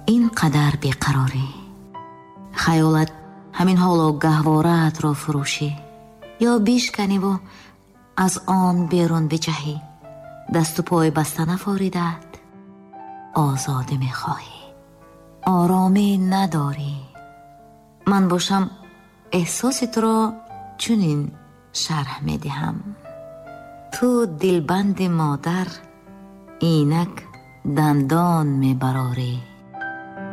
این قدر بیقراری؟ خیالت همین حالا گهوارت را فروشی یا بیشکنی و از آن بیرون بجهی؟ دست و پای بسته نفاریدت؟ آزاده میخواهی، آرامی نداری. من باشم احساس تو را چنین شرح میدهم. تو دلبند مادر، اینک دندان میبراری.